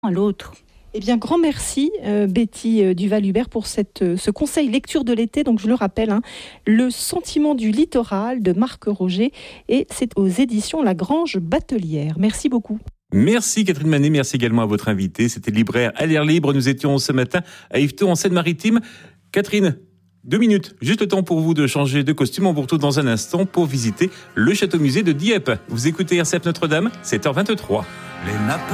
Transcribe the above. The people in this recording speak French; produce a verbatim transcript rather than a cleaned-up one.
à l'autre. Eh bien, grand merci euh, Betty euh, Duval-Hubert pour cette, euh, ce conseil lecture de l'été. Donc, je le rappelle, hein, Le sentiment du littoral de Marc Roger, et c'est aux éditions La Grange Batelière. Merci beaucoup. Merci Catherine Manet, merci également à votre invité. C'était Libraire à l'air libre. Nous étions ce matin à Yvetot en Seine-Maritime. Catherine, deux minutes, juste le temps pour vous de changer de costume. On vous retrouve dans un instant pour visiter le château-musée de Dieppe. Vous écoutez R C F Notre-Dame, sept heures vingt-trois. Les nappes